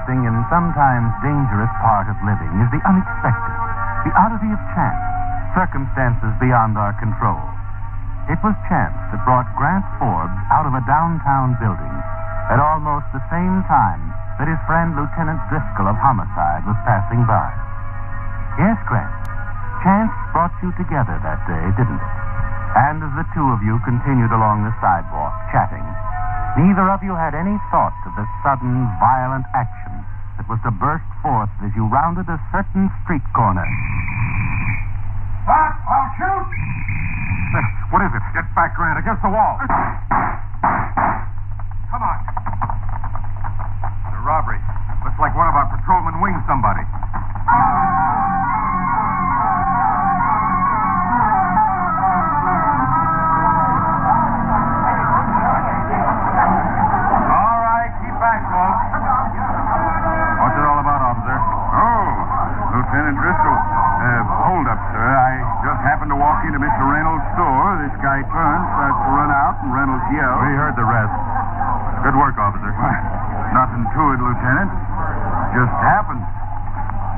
interesting and sometimes dangerous part of living is the unexpected, the oddity of chance, circumstances beyond our control. It was chance that brought Grant Forbes out of a downtown building at almost the same time that his friend Lieutenant Driscoll of Homicide was passing by. Yes, Grant, chance brought you together that day, didn't it? And as the two of you continued along the sidewalk, chatting, neither of you had any thought of the sudden, violent action that was to burst forth as you rounded a certain street corner. What? I'll shoot! What is it? Get back, Grant, against the wall. Come on. It's a robbery. Looks like one of our patrolmen winged somebody. All right, keep back, folks. What's it all about, officer? Oh, Lieutenant Driscoll. Hold up, sir. I just happened to walk into Mr. Reynolds' store. This guy turns, starts to run out, and Reynolds yells. We heard the rest. Good work, officer. Nothing to it, Lieutenant. Just happened.